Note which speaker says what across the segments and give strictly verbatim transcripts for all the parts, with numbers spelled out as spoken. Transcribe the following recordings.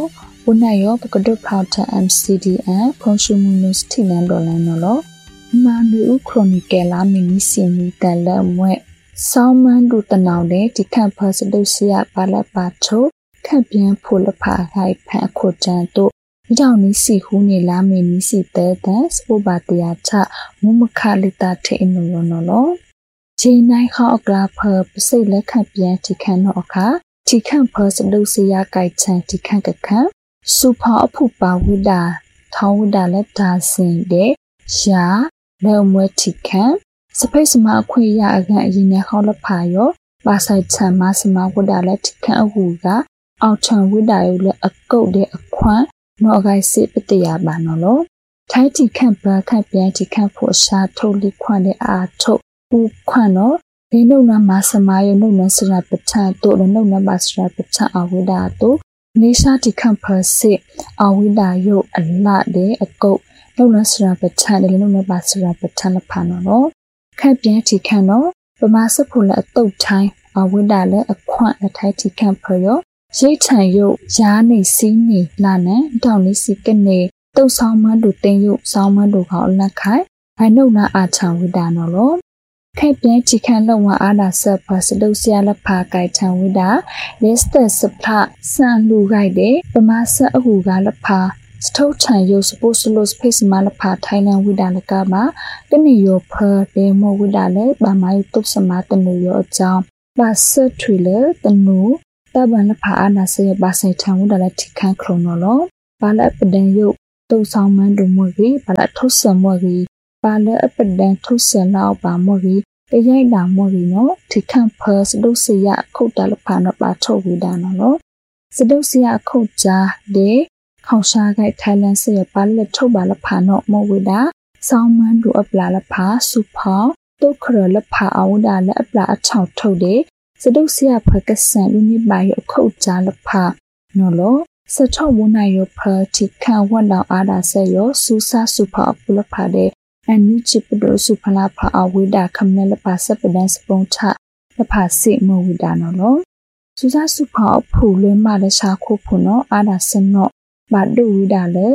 Speaker 1: Unayo Pagodo Powder M C D and Consumers Tilan Dolanolo Manu Chronicala Minisimi Dalamwe Salman do the Naude, the campus Lucia Balabato, Campion Pulapa High Pacojanto, Downy see Huni Lami Nisi Dedas, Ubatiata, Mumukalita Tainolono. Jane How Grab her Pesila Campion Ticanoka, Ticampus Lucia Gaitan Ticaca, Super Pupa Wida, Tauda Leta Sinde, Sha, Lemwe Ticam. Space ma quia again in a hollow pile, Basai Tamasima would a let Kahuga, out turn with I a go de a quan, no guy sit but the abanolo. Tighty camper campianti campo sha totally quande a to u quano, they know na massamayo no nasra peta, do no nabasra peta a widato, Nisha ti camper sit, a wida yo a lot de a go, no nasra peta, no nabasra peta panolo. Campianti cano, the massa pull a tow time, a widale a quant a tighty camper. Jaytan yo, Jani sini, lana, downy sikane, those salmon do ten you, salmon do how lakai. I know not a town with danolo. Campianti cano one other surplus, those yellow park I town with that. There's the supply, San Lu Ride, the massa who got a pa. Stow time you're supposed to lose pace malapa Thailand with Alagama, then you per demo with Ale, by my top samata New York town. But Sir Thriller, the new, Tabanapa Anna say Bassay town with a Latican chronolo, Bala Pedan you, those salmon do movie, Bala Tosa Mori, Bala Pedan Tosa now by Mori, the Yada Morino, Tican purse, Dosia, Kodalapana Bato with Danolo. Sedosia Koja, de. Kausha gai Thailand say a ballet to balapano mo wida, Salman do a blalapa, super, do curl pa auda la bla chow today, Sedosia percassan uni by your coat jalapa, nolo, such a wuna your per tika one down ada say your susa super pulapade, and you chipido superlapa awida kamnelapa sepidance boncha, the pass mo wida nolo. Susa super pull mother shako puno ada seno. But do we dale,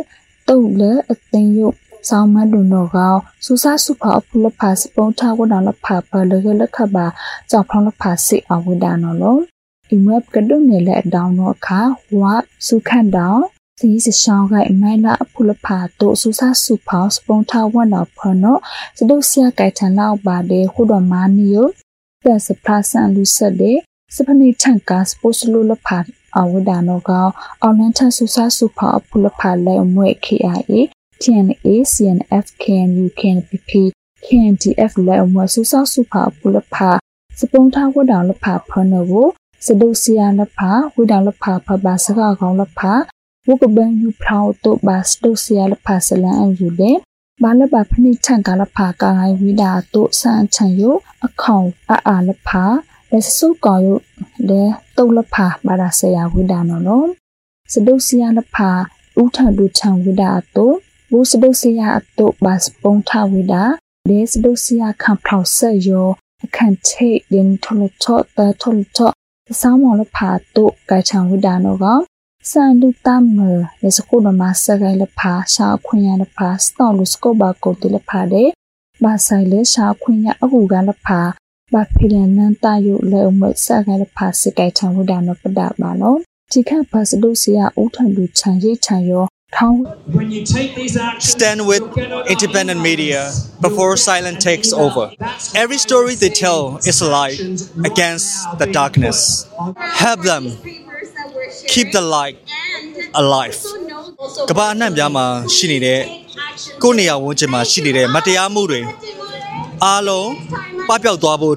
Speaker 1: do a thing you, Salma do no gal, Susa super pull a pass, bonta would on a papa, the Gilacaba, Zapon a passy, or we down alone. In web gadune let down no car, what, Sukan down, sees a shanga in Mila pull a pato, Susa super, sponta one up perno, Sedosia gaitan now by the hood on manio, there's a plaza and lucide, Sapani tanka, supposed to lula pat. Awidanoga, Oriental Susa Super Pulapa Lemwe K I A, T N A, C N F, K N U, K N P P, K N T F Lemwe Susa Super Pulapa, Saponta without the papa novo, Sedosia Lapa, without the papa Basaka Lapa, Wokaben you proud to Bas Dosia La Pasala and you de, Balaba Penny Tangalapa, Gai Vidato San Chanyo, a cow, a alapa. There's so called the Tolapa Barasaya Vidano. Sedosia la pa, Uta do town vidato, Busedosia to Bas Bonta vida, Desedosia can prouse yo, I can take the Tolotot, the Tolotot, the Salmon la pa to Gaitan vidano. Sandu Tamer, there's a good master la pa, Sha Queen la pa, Stolus Cobaco de la Pade, Basile Sha Queen Aguga la pa. But Pilan Tayo Leomut Saga Pass Gaitan Wudano Padabano, Tika Pasdosia Utandu Chanji Chayo,
Speaker 2: When you take these actions,
Speaker 3: stand with independent media before silence takes over. Every story they tell is a light against the darkness. Help them keep the light alive. Kabana Yama Shinide, Konia Wujima Shinide, Matia Muri. Alo, Papio Dwabo,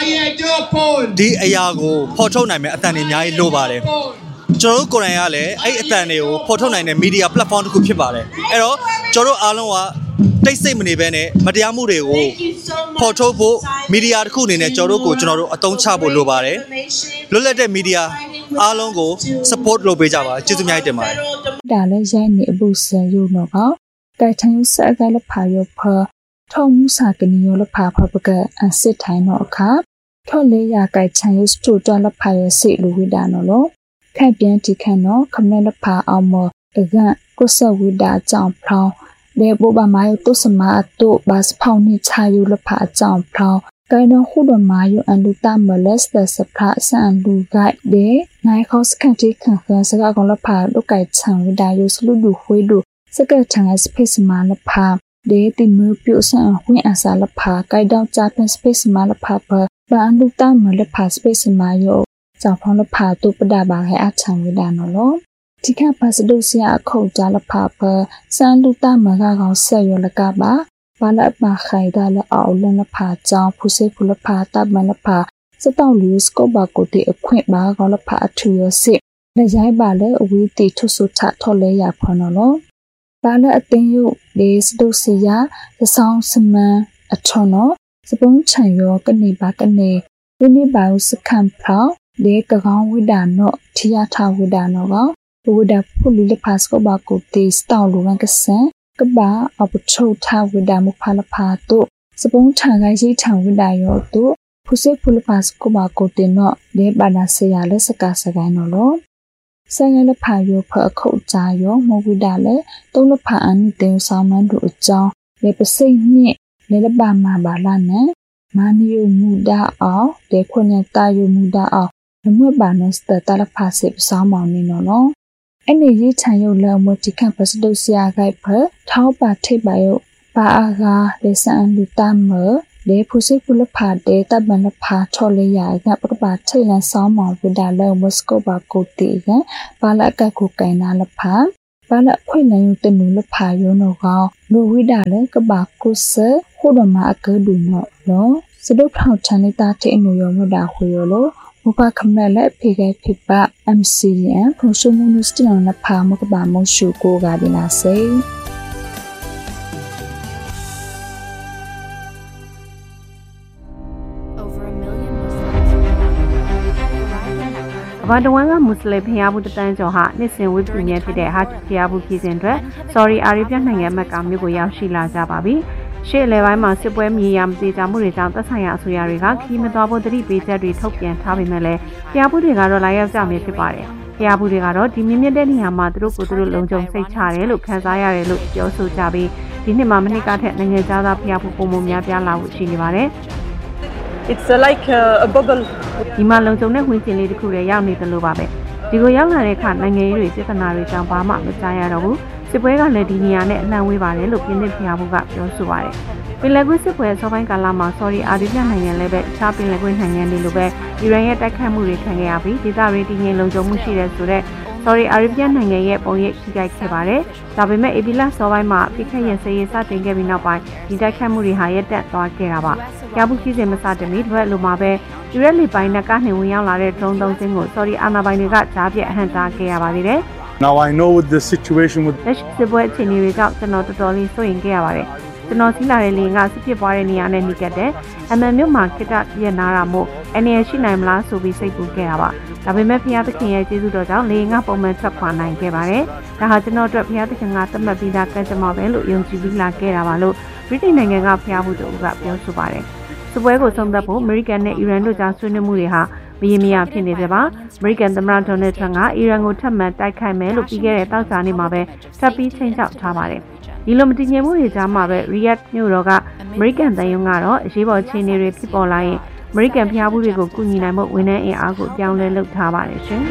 Speaker 3: D. Ayago, Porto Name Atani Lobare. Joro Koreale, Ataneo, Porto Nine media platform to Kupibare. Ero, Joro Aloa, they say Munibene, Madiamure, Porto, Media Kunin, Joroko, General Aton Chabo Lobare. Lulete Media, Alongo, support Lobejava, Chizumiatema.
Speaker 1: Dale Jani Busa, you know how. Gaitan Sagala Payo per. Tom Saganio la Papa Burger and sit I no car. Tole ya Gaitan used to dollar piracy Louis Danolo. ခန့်ပြန်တီခန့်နော်ခမနလဖာအောင်မအကန်ကိုဆဝိဒါအကြောင်းဖောင်းဒေဘောဘာမာယတုစမာအတုဘတ်ဖောင်းနိချာယူလဖာအကြောင်းဖောင်းကိုင်တော့ခုဒမာယအန်လူတာမလက်စတစဖာဆန်လူဂိုက်ဒေနိုင်ခေါစကန်တီခန့်ခန်းစကားကောင်လဖာလုကိုင်ချံဝိဒါယုစလူဒူခွေဒူစကတ်ချံစပေစမာလဖာဒေတိမပြုဆန်ဝင်းအစာလဖာကိုင်တော့ဂျာပန်စပေစမာလဖာပဘာအန်လူတာမလဖာစပေစမာယကြောင့်ဖောင်းလဖာတုပဒဘာဟဲအချံဝိဒါနော်လောဒီကပါစဒုစရာအခုတ်ကြလဖာပစန်လူတာမကကောင်ဆက်ရလကပါဘာလပခိုင်ဒါလအောင်လနဖာကြောင့်ဖုစေဖုလဖာတမလဖာစတောက်လီစကောဘာကိုတီအခွင့်ပါကောင်လဖာအထူရစစ်လက်ရိုက်ပါလေအဝီတီထုဆုထထော်လဲရဖော်နော်လောဘာလအတင်းယုဒေစဒုစရာသဆောင်စမန်အထော်နော်စပုံးချံရောကနေပါကနေဝိနိဘာယစခံဖောင်းဒေကကောင်ဝိဒါနော့ထီယာထာဝိဒါနောကောင်ဝိဒါဖုလီလဖာစကောဘာကိုတီစတောက်လူဝန်ကဆန်ကဘာအပချုထာဝိဒါမဖာလဖာတုစပုံးထံခိုင်ရှိထံဝိဒါယောတုဖုစေဖုလဖာစကောဘာကိုတီနော့ဒေဘာနာဆေယာလက်စကာစကိုင်းနော်လောဆိုင်ရလဖာယောဖအခုတ်ကြယောမဝိဒါလေတုံးလဖာအန်နီတေဆောင်မန်တို့အကြောင်းလေပစိတ်နှစ်လေလပမာဘာလာနဲ့မာနီယမူဒါအောင်ဒေခွညတာယမူဒါအောင်နမဘာနစတတလဖာစေပဆောင်မောင်နေနော်လောအနေရေးချံရုပ်လမတိခန့်ပစဒုစရာဂိုက်ဖထောက်ပါထိပ်ပါယုပါအာဂါလေဆန်လူတမလေဖုစိဖုလဖာဒေတဘန်လဖာချော်လေရကပကပါထိတ်လန်ဆောင်မောင်ဝဒါလမစကောဘာကိုတီကပါလကကုကိုင်နာလဖာပါလခွေလန်ယုတနုလဖာယောနောကောလူဝိဒါလေကဘာကုဆခုဒမအကဒူနောလောစဒုဖောက်ချန်နေတာတဲ့အနုယောမဒါခွေယောလောမူပါခမလက်ဖေကဲဖိပ M C D N ဖုန်ရှုံမနုစတနနဖာမကဘာမရှုကိုကဒီနာစေ
Speaker 4: ဘာတဝန်ကမွတ်စလင်ဖျားဘူးတန်းကျော်ဟာနှစ်စဉ်ဝိပုညံဖြစ်တဲ့ဟာဖျားဘူးပြည်စဉ်အတွက် Saudi Arabia နိုင်ငံမက်ကမြို့ကိုရောက်ရှိလာကြပါပြီရှေ့လေပိုင်းမှာစစ်ပွဲမြေယာမသေးကြမှုတွေကြောင့်သက်ဆိုင်ရာအစိုးရတွေကခီးမသွားဖို့တတိပေးချက်တွေထုတ်ပြန်ထားပေမဲ့လည်းဖျားဘူးတွေကတော့လာရောက်ကြမှာဖြစ်ပါတယ်ဖျားဘူးတွေကတော့ဒီမြင့်မြတ်တဲ့နေရာမှာသူတို့ကိုယ်သူတို့လုံခြုံစိတ်ချတယ်လို့ခံစားရတယ်လို့ပြောဆိုကြပြီးဒီနှစ်မှာမနှစ်ကထက်နိုင်ငံခြားသားဖျားဘူးပုံမှန်များပြားလာဖို့ရှိနေပါတယ်
Speaker 5: It's like a, a bubble
Speaker 4: ဒီမှာလုံခြုံတဲ့ဝင်းကျင်လေးတစ်ခုလည်းရောက်နေတယ်လို့ပါပဲဒီကိုရောက်လာတဲ့အခါနိုင်ငံရေးတွေပြဿနာတွေကြောင့်ဘာမှမကြားရတော့ဘူးစစ်ပွဲကလည်းဒီနေရာနဲ့အနှံ့ဝေးပါတယ်လို့ပြင်းပြဖျားဘူးကပြောဆိုပါတယ်ပင်လယ်ကွေ့စစ်ပွဲအစောပိုင်းကာလမှာ Saudi Arabia နိုင်ငံလည်းပဲအခြားပင်လယ်ကွေ့နိုင်ငံတွေလိုပဲအီရန်ရဲ့တိုက်ခိုက်မှုတွေခံခဲ့ရပြီးဒေသတွေတည်ငြိမ်လုံခြုံမှုရှိတဲ့ဆိုတဲ့ Saudi Arabia နိုင်ငံရဲ့ပုံရိပ်ထိခိုက်ခဲ့ပါတယ်ဒါပေမဲ့အေဘီလာစောပိုင်းမှာပြစ်ခတ်ရစရေးစတင်ခဲ့ပြီးနောက်ပိုင်းဒီတိုက်ခိုက်မှုတွေဟာရပ်တန့်သွားခဲ့တာပါကြာဘူးကြီးစင်မစတင်မီတပတ်လိုမှာပဲအီရန်လေပိုင်းနဲ့ကနေဝင်ရောက်လာတဲ့ drone သုံးစင်းကို Saudi အာဏာပိုင်တွေကကြားပြတ်အဟန့်တားခဲ့ရပါသေးတယ်
Speaker 6: Now I know what the situation with
Speaker 4: လက်ရှိစစ်ပွဲအခြေအနေတွေကြောင့်ကျွန်တော်တော်တော်လေးစိုးရိမ်ခဲ့ရပါတယ်ကျွန်တော်စီးလာတဲ့လေကစစ်ဖြစ်ပွားတဲ့နေရာနဲ့နှိကက်တဲ့အမှန်မြို့မှာခိတပြက်နာတာမို့အနေရရှိနိုင်မလားဆိုပြီးစိတ်ကူးခဲ့တာပါဒါပေမဲ့ဖျားသခင်ရဲ့ကျေးဇူးတော်ကြောင့်လေကပုံမှန်ထွက်ခွာနိုင်ခဲ့ပါတယ်ဒါဟာကျွန်တော်တို့ဖျားသခင်ကသတ်မှတ်ပြီးသားကံကြမ္မာပဲလို့ယုံကြည်ပြီးလာခဲ့တာပါလို့ဗြိတိန်နိုင်ငံကဖျားမှုတို့ကပြောဆိုပါတယ်စစ်ပွဲကိုဆုံးသက်ဖို့အမေရိကန်နဲ့အီရန်တို့ကြားဆွေးနွေးမှုတွေဟာမရေမရဖြစ်နေတယ်ပါအမေရိကန်သမ္မတဒေါ်နယ်ထရန့်ကအီရန်ကိုထပ်မံတိုက်ခိုက်မယ်လို့ပြီးခဲ့တဲ့တောက်ကြနေ့မှာပဲထပ်ပြီးချိန်ချောက်ထားပါတယ်ဒီလိုမတည်ငြိမ်မှုတွေကြားမှာပဲ Riyadh မြို့တော်ကအမေရိကန်တန်ယုံကတော့အရေးပေါ်အခြေအနေတွေဖြစ်ပေါ်လာရင်အမေရိကန်ဖျားဘူးတွေကိုကူညီနိုင်မှုဝန်ထမ်းအင်အားကိုပြောင်းလဲလုပ်ထားပါတယ်ရှင်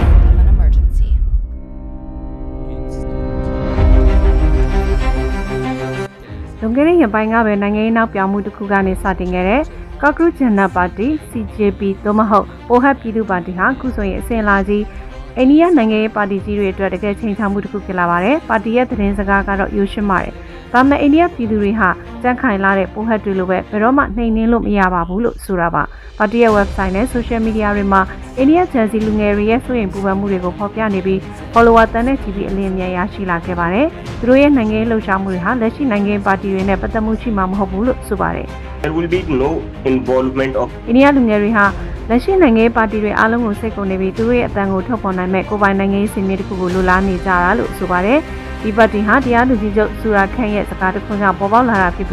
Speaker 4: လွန်ခဲ့တဲ့ရက်ပိုင်းကပဲနိုင်ငံရေးနောက်ပြောင်းမှုတစ်ခုကနေစတင်ခဲ့တဲ့ကော့ကရုဂျန်နာပါတီ C J P သို့မဟုတ်ပိုဟတ်ပြည်သူ့ပါတီဟာခုဆိုရင်အစဉ်လာကြီးအိန္ဒိယနိုင်ငံရေးပါတီကြီးတွေအတွက်တကယ်ချိန်ချမှုတစ်ခုဖြစ်လာပါတယ်။ပါတီရဲ့သတင်းစကားကတော့ရိုးရှင်းပါတယ်။ဒါပေမဲ့အိန္ဒိယပြည်သူတွေဟာကြန့်ခိုင်လာတဲ့ပိုဟတ်တွေလိုပဲဘယ်တော့မှနှိမ်နင်းလို့မရပါဘူးလို့ဆိုတာပါ။ပါတီရဲ့ website နဲ့ social media တွေမှာအိန္ဒိယဂျန်စီလူငယ်တွေရဲ့စိုးရိမ်ပူပန်မှုတွေကိုဖော်ပြနေပြီး follower တန်းနဲ့ချီပြီးအလင်းအမြန်ရရှိလာခဲ့ပါတယ်။သူတို့ရဲ့နိုင်ငံရေးလှုပ်ရှားမှုတွေဟာလက်ရှိနိုင်ငံပါတီတွေနဲ့ပတ်သက်မှုရှိမှာမဟုတ်ဘူးလို့ဆိုပါတယ်။
Speaker 7: There will be no involvement of
Speaker 4: အိန္ဒိယလူငယ်တွေဟာလက်ရှိနိုင်ငံရေးပါတီတွေအားလုံးကိုစိတ်ကုန်နေပြီးသူတို့ရဲ့အတန်ကိုထုတ်ဖော်နိုင်မဲ့ကိုယ်ပိုင်နိုင်ငံရေးစင်မြင့်တစ်ခုကိုလိုလားနေကြတာလို့ဆိုပါတယ်။ဒီပါတီဟာတရားလူကြီးချုပ်ဆူရာခန့်ရဲ့စကားတစ်ခုကြောင့်ပေါ်ပေါက်လာတာဖြစ်ပြီး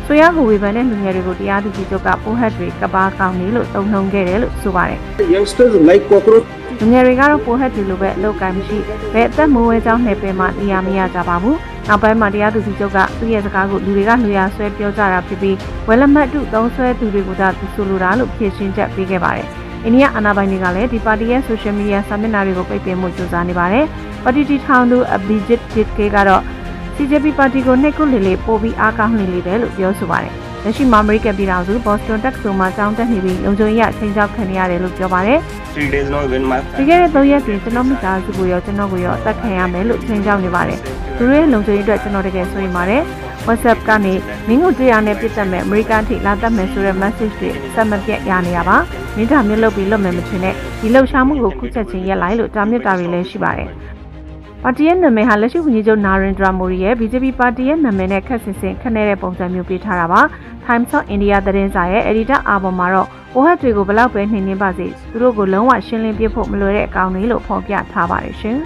Speaker 4: ဆိုရဟူဝေဘန်နဲ့လူငယ်တွေကိုတရားသူကြီးချုပ်ကပိုးဟက်တွေကဘာကောင်းနေလို့တုံ့နှုံခဲ့တယ်လို့ဆိုပါတယ်
Speaker 7: Youngsters like cockroach.
Speaker 4: လူငယ်တွေကတော့ပိုးဟက်တွေလိုပဲအလုပ်ကိုင်းမရှိဘယ်အသက်မိုးဝဲကြောင်းနယ်ပယ်မှာနေရာမရကြပါဘူးနောက်ပိုင်းမှာတရားသူကြီးချုပ်ကသူ့ရဲ့စကားကိုလူတွေကလူရဆွဲပြောကြတာဖြစ်ပြီးဝယ်လက်မှတ်တုသုံးဆွဲသူတွေကိုသာသူဆိုလိုတာလို့ဖြေရှင်းချက်ပေးခဲ့ပါတယ်အိန္ဒိယအာဏာပိုင်တွေကလည်းဒီပါတီရဲ့ social media စာမျက်နှာတွေကိုပိတ်ပင်မှုကြိုးစားနေပါတယ်ပါတီတီထောင်သူ Abhijit Jitke ကတော့ C J P ပါတီကိုနှိပ်ကွပ်လေလေပို့ပြီးအားကောင်းနေလေတယ်လို့ပြောဆိုပါတယ်လက်ရှိမှာအမေရိကန်ပြည်ထောင်စု Boston တက္ကသိုလ်မှာကျောင်းတက်နေပြီးလုံခြုံရေးအချိန်ကြောက်ခံနေရတယ်လို့ပြောပါတယ်
Speaker 7: Three days now when my
Speaker 4: ဒီကနေ့သုံးရက်ပြင်ကျွန်တော်မိသားစုကိုရောကျွန်တော်ကိုရောအသက်ခံရမယ်လို့ချိန်ကြောက်နေပါတယ်သူတို့ရဲ့လုံခြုံရေးအတွက်ကျွန်တော်တကယ်ဆိုရင်ပါတယ် WhatsApp ကနေမင်းကိုတွေ့ရတဲ့ပြစ်တက်မဲ့အမေရိကန်ထိလာတတ်မယ်ဆိုတဲ့ message တွေဆက်မပြတ်ရနေရပါမင်းဒါမျိုးလုပ်ပြီးလုပ်မယ်မထင်နဲ့ဒီလှုပ်ရှားမှုကိုခုချက်ချင်းရက်လိုက်လို့တာမြစ်တာတွေလည်းရှိပါတယ်ပါတီရဲ့နာမည်ဟာလက်ရှိဝန်ကြီးချုပ်နာရင်ဒရာမိုဒီရဲ့ B J P ပါတီရဲ့နာမည်နဲ့ခက်ဆင်ဆင်ခနဲ့တဲ့ပုံစံမျိုးပေးထားတာပါ Times of India သတင်းစာရဲ့ editor အာဘော်မှာတော့ပိုဟက်တွေကိုဘလောက်ပဲနှိမ့်နှင်းပါစေသူတို့ကိုလုံးဝရှင်းလင်းပြဖို့မလွယ်တဲ့အကောင့်တွေလို့ဖော်ပြထားပါတယ်ရှင်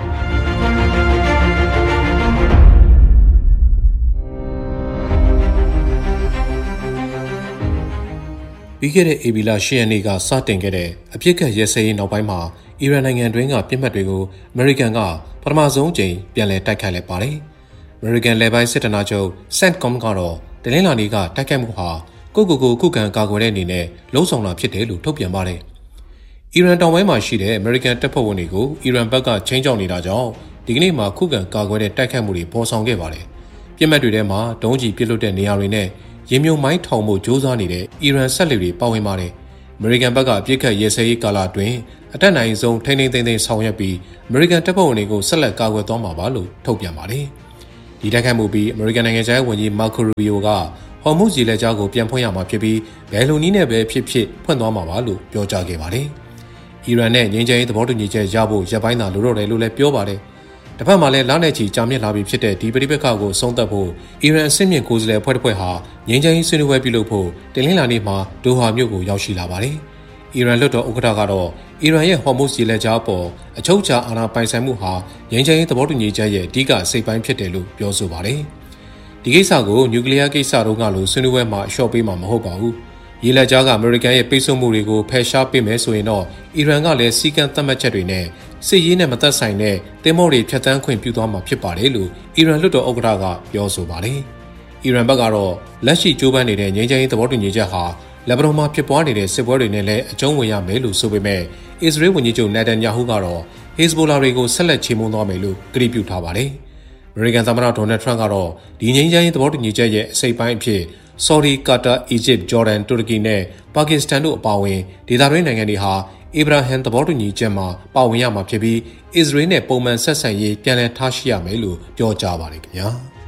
Speaker 8: ပြီးခဲ့တဲ့ဧပြီလ၈ရက်နေ့ကစတင်ခဲ့တဲ့အပြစ်ကတ်ရဲစဲရေးနောက်ပိုင်းမှာအီရန်နိုင်ငံတွင်းကပြစ်မှတ်တွေကိုအမေရိကန်ကပထမဆုံးကြိမ်ပြန်လည်တိုက်ခိုက်လိုက်ပါတယ်။အမေရိကန်လေပိုင်းစစ်ဌာနချုပ် CENTCOM ကတော့တနင်္လာနေ့ကတိုက်ခိုက်မှုဟာကိုကိုကိုခုခံကာကွယ်တဲ့အနေနဲ့လုံဆောင်တာဖြစ်တယ်လို့ထုတ်ပြန်ပါတယ်။အီရန်တောင်ပိုင်းမှာရှိတဲ့အမေရိကန်တပ်ဖွဲ့ဝင်တွေကိုအီရန်ဘက်ကချင်းချောက်နေတာကြောင့်ဒီကနေ့မှာခုခံကာကွယ်တဲ့တိုက်ခိုက်မှုတွေပေါ်ဆောင်ခဲ့ပါတယ်။ပြစ်မှတ်တွေထဲမှာဒုံးကျည်ပစ်လွတ်တဲ့နေရာတွေနဲ့ရေမြုံမိုင်းထောင်မှုစ조사နေတဲ့အီရန်ဆက်လက်တွေပါဝင်ပါတယ်။အမေရိကန်ဘက်ကအပြစ်ခတ်ရဲစဲရေးကာလအတွင်းအတက်နိုင်ဆုံးထိန်းထိန်းသိမ်းသိမ်းဆောင်ရွက်ပြီးအမေရိကန်တပ်ဖွဲ့ဝင်တွေကိုဆက်လက်ကာကွယ်သွားမှာပါလို့ထုတ်ပြန်ပါတယ်။ဒီတိုက်ခိုက်မှုပြီးအမေရိကန်နိုင်ငံခြားရေးဝန်ကြီးမာကိုရူဘီယိုကဟော်မုဇ်ရေလက်ကြားကိုပြန်ဖွင့်ရမှာဖြစ်ပြီးဘယ်လိုနည်းနဲ့ပဲဖြစ်ဖြစ်ဖွင့်သွားမှာပါလို့ပြောကြားခဲ့ပါတယ်။အီရန်နဲ့ငြိမ်းချမ်းရေးသဘောတူညီချက်ရဖို့ရပ်ပိုင်းသာလိုတော့တယ်လို့လည်းပြောပါတယ်။တစ်ဖက်မှာလည်းလနဲ့ချီကြာမြင့်လာပြီဖြစ်တဲ့ဒီပဋိပက္ခကိုဆုံးသက်ဖို့အီရန်အဆင့်မြင့်ကိုယ်စားလှယ်အဖွဲ့တစ်ဖွဲ့ဟာငြိမ်းချမ်းရေးဆွေးနွေးပွဲပြုလုပ်ဖို့တင်လင်းလာနေ့မှာဒိုဟာမြို့ကိုရောက်ရှိလာပါတယ်။အီရန်လွှတ်တော်ဥက္ကဋ္ဌကတော့အီရန်ရဲ့ဟော်မုဇ်ရေလက်ကြားပေါ်အချုပ်အခြာအာဏာပိုင်ဆိုင်မှုဟာငြိမ်းချမ်းရေးသဘောတူညီချက်ရဲ့အဓိကစိတ်ပိုင်းဖြစ်တယ်လို့ပြောဆိုပါတယ်။ဒီကိစ္စကိုနျူကလ িয়ার ကိစ္စတုန်းကလိုဆွေးနွေးပွဲမှာအလျှော့ပေးမှာမဟုတ်ပါဘူး။ရေလက်ကြားကအမေရိကန်ရဲ့ပိတ်ဆို့မှုတွေကိုဖယ်ရှားပေးမယ်ဆိုရင်တော့အီရန်ကလည်းစီကံသတ်မှတ်ချက်တွေနဲ့စစ်ရေးနဲ့မသက်ဆိုင်တဲ့တင်မော့တွေဖျက်ဆီးခွင့်ပြုသွားမှာဖြစ်ပါတယ်လို့အီရန်လွှတ်တော်ဥက္ကဋ္ဌကပြောဆိုပါတယ်။အီရန်ဘက်ကတော့လက်ရှိကြိုးပမ်းနေတဲ့ငြိမ်းချမ်းရေးသဘောတူညီချက်ဟာလက်ဘနွန်မှာဖြစ်ပွားနေတဲ့စစ်ပွဲတွေနဲ့လည်းအကျုံးဝင်ရမယ်လို့ဆိုပေမဲ့အစ္စရေးဝန်ကြီးချုပ်နေတန်ယာဟုကတော့ဟစ်ဇ်ဘိုလာတွေကိုဆက်လက်ချေမှုန်းသွားမယ်လို့ကြေညာထားပါတယ်။အမေရိကန်သမ္မတဒေါ်နယ်ထရန့်ကတော့ဒီငြိမ်းချမ်းရေးသဘောတူညီချက်ရဲ့အစိတ်ပိုင်းအဖြစ်ဆော်ဒီ၊ကာတာ၊အီဂျစ်၊ဂျော်ဒန်၊တူရကီနဲ့ပါကစ္စတန်တို့အပါအဝင်ဒေသတွင်းနိုင်ငံတွေဟာအီဗရာဟမ်သဘောတူညီချက်မှာပါဝင်ရမှာဖြစ်ပြီးအစ္စရေးနဲ့ပုံမှန်ဆက်ဆံရေးပြန်လည်ထားရှိရမယ်လို့ပြောကြားပါတယ်ခင်ဗျာ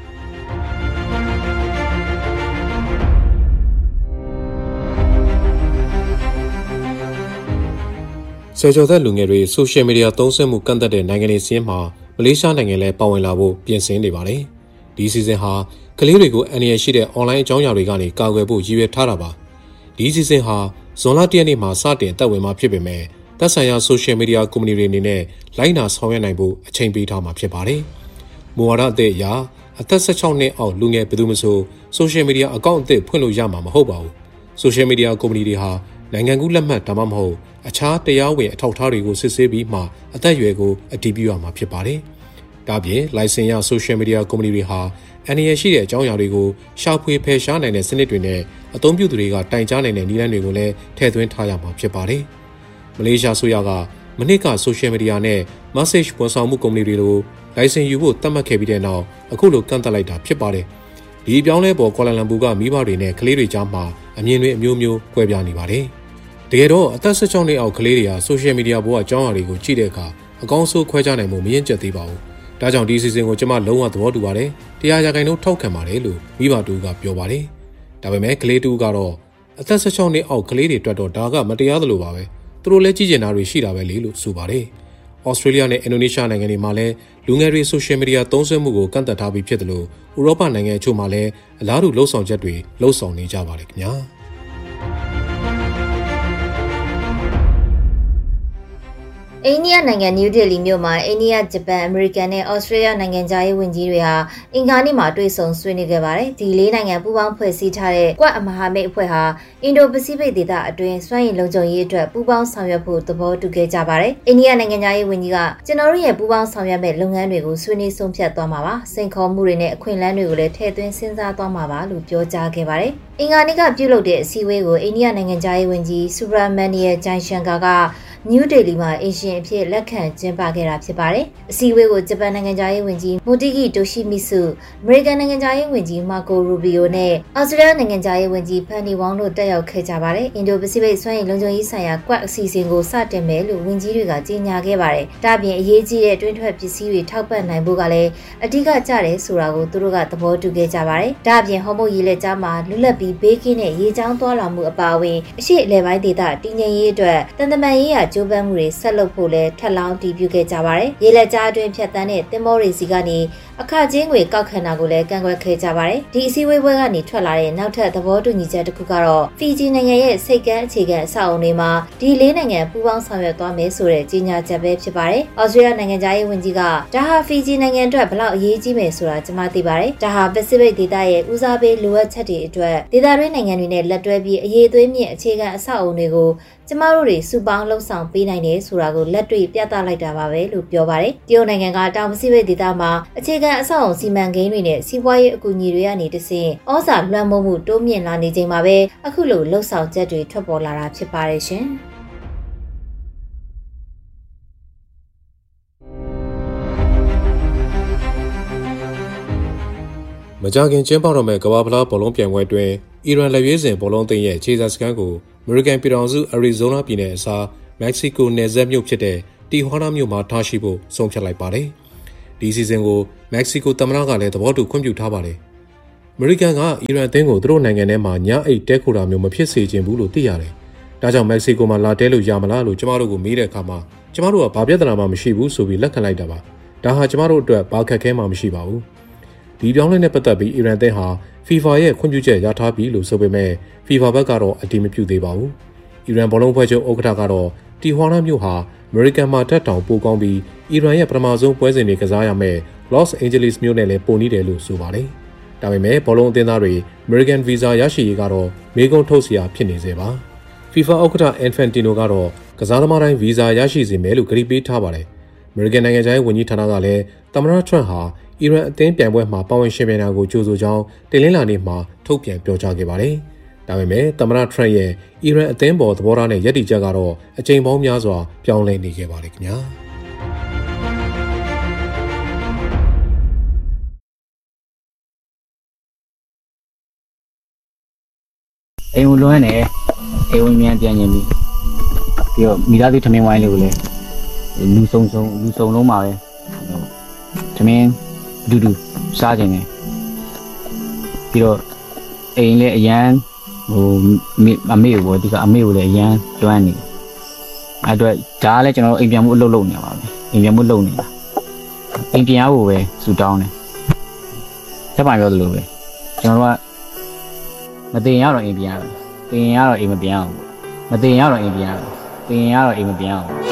Speaker 8: ဆယ်ကျော်သက်လူငယ်တွေဆိုရှယ်မီဒီယာသုံးစွဲမှုကန့်သတ်တဲ့နိုင်ငံတွေစီးမှာမလေးရှားနိုင်ငံလည်းပါဝင်လာဖို့ပြင်ဆင်နေပါတယ်ဒီစီစဉ်ဟာကလေးတွေကိုအန္တရာယ်ရှိတဲ့အွန်လိုင်းအကြောင်းအရာတွေကနေကာကွယ်ဖို့ရည်ရွယ်ထားတာပါဒီစီစဉ်ဟာဇွန်လတရက်နေ့မှာစတင်သက်ဝင်မှာဖြစ်ပေမဲ့သက်ဆိုင်ရာဆိုရှယ်မီဒီယာကုမ္ပဏီတွေအနေနဲ့လိုင်းနာဆောင်ရွက်နိုင်ဖို့အချိန်ပေးထားမှာဖြစ်ပါတယ်။မူဝါဒအသစ်အရအသက်၁၆နှစ်အောက်လူငယ်ဘယ်သူမှဆိုဆိုရှယ်မီဒီယာအကောင့်အသစ်ဖွင့်လို့ရမှာမဟုတ်ပါဘူး။ဆိုရှယ်မီဒီယာကုမ္ပဏီတွေဟာနိုင်ငံကူးလက်မှတ်ဒါမှမဟုတ်အခြားတရားဝင်အထောက်အထားတွေကိုစစ်ဆေးပြီးမှအသက်အရွယ်ကိုအတည်ပြုရမှာဖြစ်ပါတယ်။ဒါပြင်လိုင်စင်ရဆိုရှယ်မီဒီယာကုမ္ပဏီတွေဟာအန္တရာယ်ရှိတဲ့အကြောင်းအရာတွေကိုရှာဖွေဖယ်ရှားနိုင်တဲ့စနစ်တွေနဲ့အသုံးပြုသူတွေကတိုင်ကြားနိုင်တဲ့နည်းလမ်းတွေကိုလည်းထည့်သွင်းထားရမှာဖြစ်ပါတယ်။မလေးရှားဆိုရကမနစ်ကဆိုရှယ်မီဒီယာနဲ့ message ဝန်ဆောင်မှုကုမ္ပဏီတွေကိုလိုင်စင်ယူဖို့သတ်မှတ်ခဲ့ပြီးတဲ့နောက်အခုလိုကန့်သတ်လိုက်တာဖြစ်ပါတယ်။ဒီအပြောင်းလဲပေါ်ကွာလာလမ်ပူကမိဘတွေနဲ့ကလေးတွေကြားမှာအမြင်တွေအမျိုးမျိုးကွဲပြားနေပါတယ်။တကယ်တော့အသက်၁၆နှစ်အောက်ကလေးတွေကဆိုရှယ်မီဒီယာပေါ်ကအကြောင်းအရာတွေကိုကြည့်တဲ့အခါအကောင်းဆုံးခွဲခြားနိုင်မှုမရင့်ကျက်သေးပါဘူး။ဒါကြောင့်ဒီစီစဉ်ကိုကျွန်မလုံးဝသဘောတူပါတယ်။တရားရာခိုင်နှုန်းထောက်ခံပါတယ်လို့မိဘတူကပြောပါတယ်။ဒါပေမဲ့ကလေးတူကတော့အသက်၁၆နှစ်အောက်ကလေးတွေအတွက်တော့ဒါကမတရားသလိုပါပဲ။သူတို့လည်းကြည့်ကျင်တာတွေရှိတာပဲလေလို့ဆိုပါတယ်။ဩစတြေးလျနဲ့အင်ဒိုနီးရှားနိုင်ငံတွေမှာလည်းလူငယ်တွေဆိုရှယ်မီဒီယာသုံးစွဲမှုကိုကန့်သတ်ထားပြီးဖြစ်တယ်လို့ဥရောပနိုင်ငံအချို့မှာလည်းအလားတူလှုံ့ဆော်ချက်တွေလှုံ့ဆော်နေကြပါတယ်ခင်ဗျာ။
Speaker 9: အိန္ဒိယနိုင်ငံနယူးဒေလီမြို့မှာအိန္ဒိယဂျပန်အမေရိကန်နဲ့ဩစတြေးလျနိုင်ငံသားရေးဝန်ကြီးတွေဟာအင်္ဂါနေ့မှာတွေ့ဆုံဆွေးနွေးခဲ့ပါတယ်ဒီလေးနိုင်ငံပူးပေါင်းဖွဲ့စည်းထားတဲ့ကွက်အမဟာမိတ်အဖွဲ့ဟာအင်ဒိုပစိဖိတ်ဒေသအတွင်းစွမ်းရည်လုံခြုံရေးအတွက်ပူးပေါင်းဆောင်ရွက်ဖို့သဘောတူခဲ့ကြပါတယ်အိန္ဒိယနိုင်ငံသားရေးဝန်ကြီးကကျွန်တော်တို့ရဲ့ပူးပေါင်းဆောင်ရွက်မဲ့လုပ်ငန်းတွေကိုဆွေးနွေးဆုံးဖြတ်သွားမှာပါစိန်ခေါ်မှုတွေနဲ့အခွင့်အလမ်းတွေကိုလည်းထည့်သွင်းစဉ်းစားသွားမှာပါလို့ပြောကြားခဲ့ပါတယ်အင်္ဂါနေ့ကပြုလုပ်တဲ့အစည်းအဝေးကိုအိန္ဒိယနိုင်ငံသားရေးဝန်ကြီးဆူဘရာမန်နီယဂျိုင်ရှန်ကာကနယူးဒေလီမှာအင်ရှင်အဖြစ်လက်ခံကျင်းပခဲ့တာဖြစ်ပါတယ်။အစည်းအဝေးကိုဂျပန်နိုင်ငံသားရေးဝန်ကြီးမိုတီဂီတိုရှိမီဆုအမေရိကန်နိုင်ငံသားရေးဝန်ကြီးမာကိုရူဘီယိုနဲ့အော်စတြေးလျနိုင်ငံသားရေးဝန်ကြီးဖန်နီဝေါင်းတို့တက်ရောက်ခဲ့ကြပါတယ်။အင်ဒိုပစိဖိတ်စွမ်းရည်လုံခြုံရေးဆိုင်ရာကွက်အစီအစဉ်ကိုစတင်မယ်လို့ဝန်ကြီးတွေကကြေညာခဲ့ပါတယ်။ဒါ့အပြင်အရေးကြီးတဲ့တွင်းထွက်ပစ္စည်းတွေထောက်ပံ့နိုင်ဖို့ကလည်းအဓိကကျတယ်ဆိုတာကိုသူတို့ကသဘောတူခဲ့ကြပါတယ်။ဒါ့အပြင်ဟော်မုတ်ရေလက်ကြားမှာလွတ်လပ်ပြီးဘေးကင်းတဲ့ရေချောင်းသွားလာမှုအပါအဝင်အရှိအလဲပိုင်းဒေသတည်ငြိမ်ရေးအတွက်တန်တမန်ရေးရာကြိုးပမ်းမှုတွေဆက်လုပ်ဖို့လဲထပ်လောင်းတည်ပြုခဲ့ကြပါတယ်။ရေလက်ကြားအတွင်းဖြတ်တန်းတဲ့သင်္ဘောတွေစီကနေအခချင်းငွေကောက်ခံတာကိုလည်းကန့်ကွက်ခဲ့ကြပါတယ်။ဒီအစည်းအဝေးပွဲကနေထွက်လာတဲ့နောက်ထပ်သဘောတူညီချက်တစ်ခုကတော့ဖီဂျီနိုင်ငံရဲ့စိတ်ကမ်းအခြေခံအဆောက်အအုံတွေမှာဒီလေးနိုင်ငံပူးပေါင်းဆောင်ရွက်သွားမယ်ဆိုတဲ့ကြေညာချက်ပဲဖြစ်ပါတယ်။အော်စတြေးလျနိုင်ငံသားရေးဝန်ကြီးကဒါဟာဖီဂျီနိုင်ငံအတွက်ဘလောက်အရေးကြီးမယ်ဆိုတာကျွန်မသိပါတယ်။ဒါဟာပစိဖိတ်ဒေသရဲ့ဦးစားပေးလိုအပ်ချက်တွေအတွက်ဒေသတွင်းနိုင်ငံတွေနဲ့လက်တွဲပြီးအရေးသွေးမြင့်အခြေခံအဆောက်အအုံတွေကိုကျမတို့တွေစုပေါင်းလှုပ်ဆောင်ပေးနိုင်တယ်ဆိုတာကိုလက်တွေ့ပြသလိုက်တာပါပဲလို့ပြောပါတယ်။တရုတ်နိုင်ငံကတောင်ပစိဖိတ်ဒေသမှာအခြေခံအဆောက်အုံစီမံကိန်းတွေနဲ့စီးပွားရေးအကူအညီတွေကနေတဆင့်ဩဇာလွှမ်းမိုးမှုတိုးမြင့်လာနေချိန်မှာပဲအခုလိုလှုပ်ဆောင်ချက်တွေထွက်ပေါ်လာတာဖြစ်ပါတယ်ရှင်။
Speaker 8: မကြခင်ကျင်းပတော့မဲ့ကမ္ဘာဖလားဘောလုံးပြိုင်ပွဲအတွင်းအီရန်လက်ရွေးစင်ဘောလုံးသင်းရဲ့ခြေစားစခန်းကိုအမေရိကန်ပြည်ထောင်စုအရီဇိုနာပြည်နယ်အစားမက္ကဆီကိုနယ်စပ်မြို့ဖြစ်တဲ့တီဟွာနာမြို့မှာထားရှိဖို့ဆုံးဖြတ်လိုက်ပါတယ်။ဒီစီစဉ်ကိုမက္ကဆီကိုသမ္မတကလည်းသဘောတူခွင့်ပြုထားပါတယ်။အမေရိကန်ကအီရန်အသင်းကိုသူတို့နိုင်ငံထဲမှာညအိတ်တဲခိုတာမျိုးမဖြစ်စေချင်ဘူးလို့သိရတယ်။ဒါကြောင့်မက္ကဆီကိုမှာလာတဲလို့ရမလားလို့ကျမတို့ကိုမေးတဲ့အခါမှာကျမတို့ကဘာပြဿနာမှမရှိဘူးဆိုပြီးလက်ခံလိုက်တာပါ။ဒါဟာကျမတို့အတွက်ဘာခက်ခဲမှမရှိပါဘူး။ဒီပြောင်းလဲနဲ့ပတ်သက်ပြီးအီရန်အသင်းဟာ FIFA ရဲ့ခွင့်ပြုချက်ရထားပြီလို့ဆိုပေမဲ့ FIFA ဘက်ကတော့အတည်မပြုသေးပါဘူး။အီရန်ဘောလုံးဖွဲ့ချုပ်ဥက္ကဋ္ဌကတော့တီဟွာနာမြို့ဟာအမေရိကန်မှာတက်တောင်ပိုကောင်းပြီးအီရန်ရဲ့ပထမဆုံးပွဲစဉ်တွေကစားရမယ့် Los Angeles မြို့နဲ့လည်းပိုနီးတယ်လို့ဆိုပါတယ်။ဒါပေမဲ့ဘောလုံးအသင်းသားတွေ American Visa ရရှိရေးကတော့မေးခွန်းထုတ်စရာဖြစ်နေစေပါ။ FIFA ဥက္ကဋ္ဌ Infantino ကတော့ကစားသမားတိုင်း Visa ရရှိစေမယ်လို့ကြေညာပေးထားပါတယ်။ American နိုင်ငံခြားရေးဝန်ကြီးဌာနကလည်းသမ္မတ Trump ဟာအီရန်အသင်းပြိုင်ပွဲမှာပါဝင်ရှင်ပြိုင်တာကိုကြိုဆိုကြောင်းတင်လင်းလာနေ့မှာထုတ်ပြန်ပြောကြားခဲ့ပါတယ်။ဒါပေမဲ့သမ္မတ Trump ရဲ့အီရန်အသင်းပေါ်သဘောထားနဲ့ယက်တီချက်ကတော့အကြိမ်ပေါင်းများစွာပြောင်းလဲနေခဲ့ပါတယ်ခင်ဗျာ။
Speaker 10: အိမ်ဝင်လွှမ်းနေအိမ်ဝင်မြန်ပြန်ရင်ပြီးပြီးတော့မိသားစုထမင်းဝိုင်းလေးကိုလည်းလူစုံစုံလူစုံလုံးပါပဲထမင်းဒူးဒူးစားခြင်းနဲ့ပြီးတော့အိမ်လည်းအရန်ဟိုအမေကိုဒီကအမေကိုလည်းအရန်တွန်းနေအဲ့တော့ဒါလည်းကျွန်တော်အိမ်ပြန်မှုအလုပ်လုပ်နေပါပဲအိမ်ပြန်မှုလုပ်နေတာအိမ်ပြန်ရဖို့ပဲစူတောင်းတယ်ချက်ပိုင်ပြောသလိုပဲကျွန်တော်တို့ကမတင်ရတော့အိမ်ပြန်ရတယ်တင်ရတော့အိမ်မပြန်အောင်မတင်ရတော့အိမ်ပြန်ရတယ်တင်ရတော့အိမ်မပြန်အောင်